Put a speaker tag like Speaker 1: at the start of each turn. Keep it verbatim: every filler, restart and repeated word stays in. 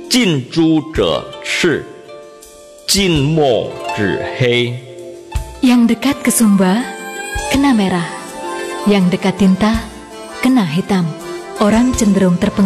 Speaker 1: 近朱者赤，近墨者黑。
Speaker 2: Yang dekat ke Sumba, kena merah. Yang dekat tinta, kena hitam. Orang cenderung terpengaruh